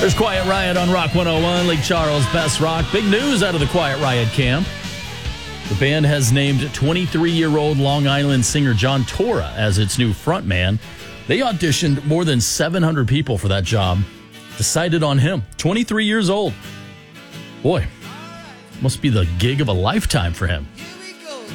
There's Quiet Riot on Rock 101, Lake Charles, Best Rock. Big news out of the Quiet Riot camp. The band has named 23-year-old Long Island singer John Tora as its new frontman. They auditioned more than 700 people for that job. Decided on him, 23 years old. Boy, must be the gig of a lifetime for him.